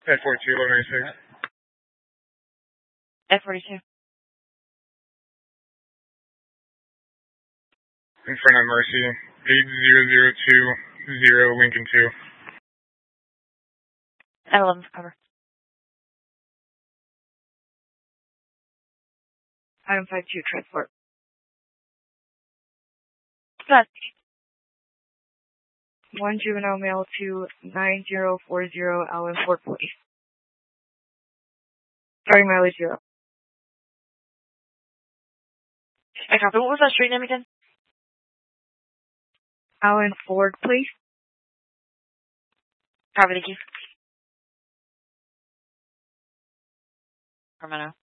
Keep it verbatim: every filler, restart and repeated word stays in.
At forty-two, eleven eighty-six. At forty-two. In front of Mercy, eight zero zero two zero Lincoln two. At eleven for cover. Item five two, transport. Plus. One juvenile male to nine zero four zero Allen Fort Police. Starting mileage zero. I copy. What was that street name again? Allen Ford, please. Copy, thank you. Carmelo.